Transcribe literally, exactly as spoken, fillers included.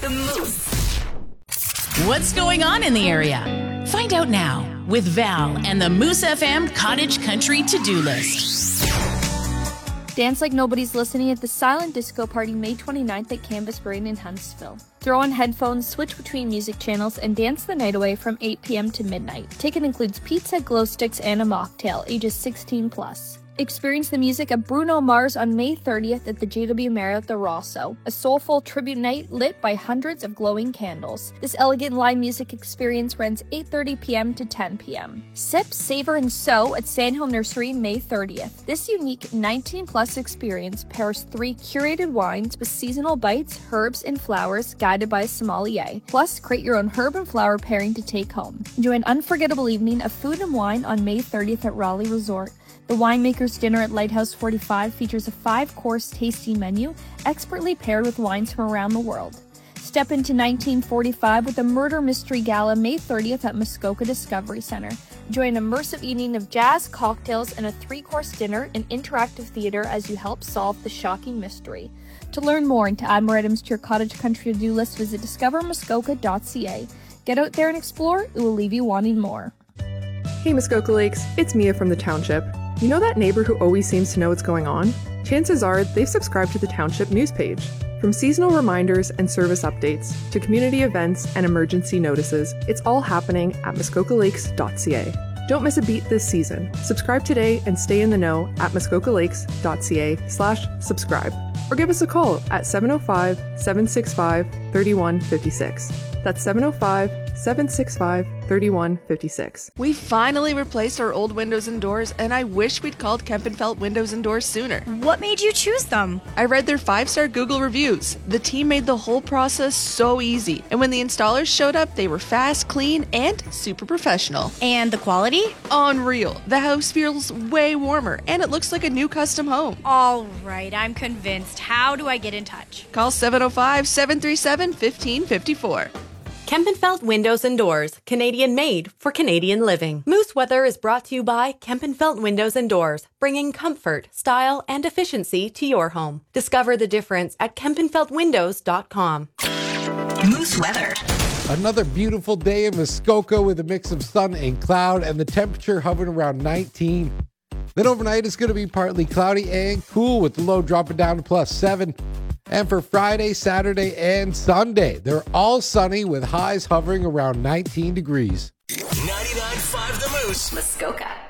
The Moose. What's going on in the area? Find out now with Val and the Moose F M Cottage Country to-do list. Dance like nobody's listening at the Silent Disco Party May twenty-ninth at Canvas Brain in Huntsville. Throw on headphones, switch between music channels, and dance the night away from eight p.m. to midnight. Ticket includes pizza, glow sticks, and a mocktail, ages sixteen plus. Experience the music of Bruno Mars on May thirtieth at the J W Marriott the Rosso, a soulful tribute night lit by hundreds of glowing candles. This elegant live music experience runs eight thirty p.m. to ten p.m. Sip, savor, and sew at Sandhill Nursery May thirtieth. This unique nineteen plus experience pairs three curated wines with seasonal bites, herbs, and flowers guided by a sommelier. Plus, create your own herb and flower pairing to take home. Enjoy an unforgettable evening of food and wine on May thirtieth at Raleigh Resort. The Winemaker's Dinner at Lighthouse forty-five features a five-course tasting menu expertly paired with wines from around the world. Step into nineteen forty-five with the Murder Mystery Gala May thirtieth at Muskoka Discovery Center. Enjoy an immersive evening of jazz, cocktails, and a three-course dinner and interactive theater as you help solve the shocking mystery. To learn more and to add more items to your cottage country to-do list, visit discover muskoka dot c a. Get out there and explore. It will leave you wanting more. Hey Muskoka Lakes, it's Mia from the Township. You know that neighbor who always seems to know what's going on? Chances are they've subscribed to the Township news page. From seasonal reminders and service updates to community events and emergency notices, it's all happening at muskoka lakes dot c a. Don't miss a beat this season. Subscribe today and stay in the know at muskoka lakes dot c a slash subscribe. Or give us a call at seven oh five, seven six five, three one five six. That's seven oh five, seven six five, three one five six. We finally replaced our old windows and doors, and I wish we'd called Kempenfelt Windows and Doors sooner. What made you choose them? I read their five-star Google reviews. The team made the whole process so easy, and when the installers showed up, they were fast, clean, and super professional. And the quality? Unreal. The house feels way warmer, and it looks like a new custom home. All right, I'm convinced. How do I get in touch? Call seven oh five, seven three seven, one five five four. Kempenfelt Windows and Doors, Canadian made for Canadian living. Moose Weather is brought to you by Kempenfelt Windows and Doors, bringing comfort, style, and efficiency to your home. Discover the difference at kempenfelt windows dot com. Moose Weather. Another beautiful day in Muskoka with a mix of sun and cloud and the temperature hovering around nineteen. Then overnight it's going to be partly cloudy and cool with the low dropping down to plus seven. And for Friday, Saturday, and Sunday, they're all sunny with highs hovering around nineteen degrees. ninety-nine point five The Moose, Muskoka.